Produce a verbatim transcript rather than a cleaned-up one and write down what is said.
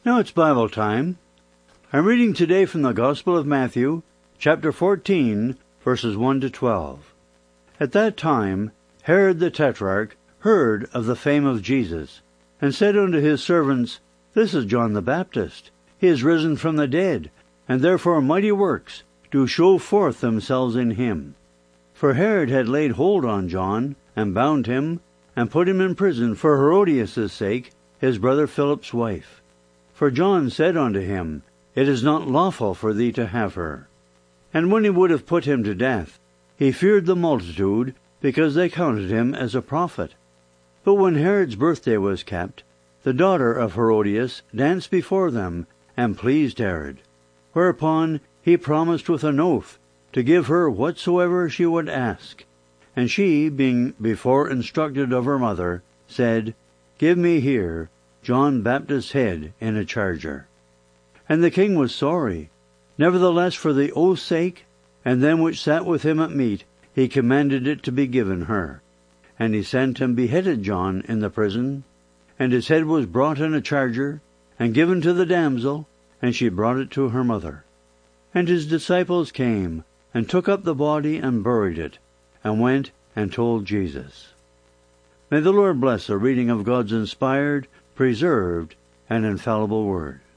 Now it's Bible time. I'm reading today from the Gospel of Matthew, chapter fourteen, verses one to twelve. At that time Herod the Tetrarch heard of the fame of Jesus, and said unto his servants, This is John the Baptist. He is risen from the dead, and therefore mighty works do show forth themselves in him. For Herod had laid hold on John, and bound him, and put him in prison for Herodias' sake, his brother Philip's wife. For John said unto him, It is not lawful for thee to have her. And when he would have put him to death, he feared the multitude, because they counted him as a prophet. But when Herod's birthday was kept, the daughter of Herodias danced before them, and pleased Herod. Whereupon he promised with an oath to give her whatsoever she would ask. And she, being before instructed of her mother, said, Give me here John Baptist's head in a charger. And the king was sorry. Nevertheless, for the oath's sake, and them which sat with him at meat, he commanded it to be given her. And he sent and beheaded John in the prison. And his head was brought in a charger, and given to the damsel, and she brought it to her mother. And his disciples came, and took up the body, and buried it, and went and told Jesus. May the Lord bless the reading of God's inspired, preserved, and infallible Word.